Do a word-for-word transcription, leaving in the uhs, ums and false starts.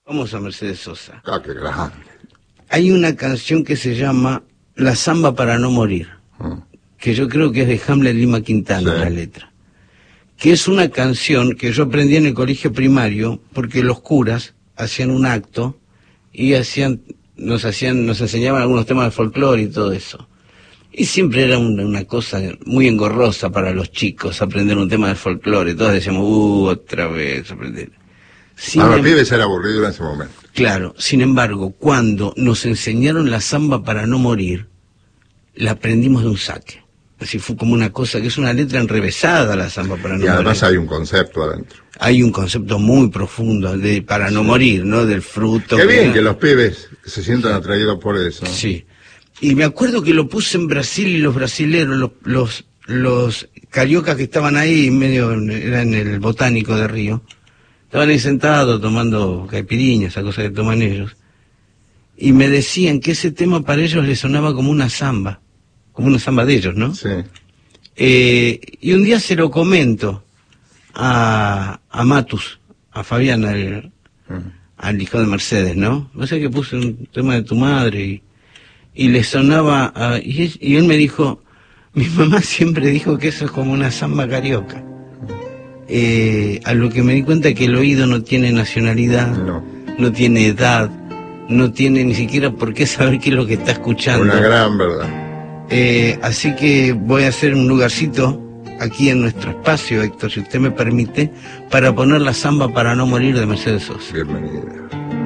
Vamos a Mercedes Sosa. Ah, qué grande. Hay una canción que se llama La Zamba para no morir, mm. que yo creo que es de Hamlet Lima Quintana, sí. La letra. Que es una canción que yo aprendí en el colegio primario porque los curas hacían un acto y hacían, nos hacían, nos enseñaban algunos temas de folclore y todo eso. Y siempre era una, una cosa muy engorrosa para los chicos aprender un tema de folclore. Todos decíamos, uh, otra vez aprender. Sin Para los em... pibes era aburrido en ese momento. Claro, sin embargo, cuando nos enseñaron la zamba para no morir, la aprendimos de un saque. Así fue como una cosa, que es una letra enrevesada la zamba para no morir. Y además morir. Hay un concepto adentro. Hay un concepto muy profundo de para no sí. morir, ¿no? Del fruto. Qué que bien era... que los pibes se sientan atraídos por eso. Sí. Y me acuerdo que lo puse en Brasil y los brasileros, los, los, los cariocas que estaban ahí, medio, era en el Botánico de Río, estaban ahí sentados tomando caipirinha, esa cosa que toman ellos, y me decían que ese tema para ellos les sonaba como una zamba, como una zamba de ellos, ¿no? Sí. Eh, y un día se lo comento a, a Matus, a Fabián, al, uh-huh. al hijo de Mercedes, ¿no? No sé que puse un tema de tu madre y, y le sonaba, uh, y, y él me dijo, mi mamá siempre dijo que eso es como una zamba carioca. Eh, a lo que me di cuenta que el oído no tiene nacionalidad, no. no tiene edad, no tiene ni siquiera por qué saber qué es lo que está escuchando. Una gran verdad. Eh, así que voy a hacer un lugarcito aquí en nuestro espacio, Héctor, si usted me permite, para poner la zamba para no morir de Mercedes Sosa. Bienvenida.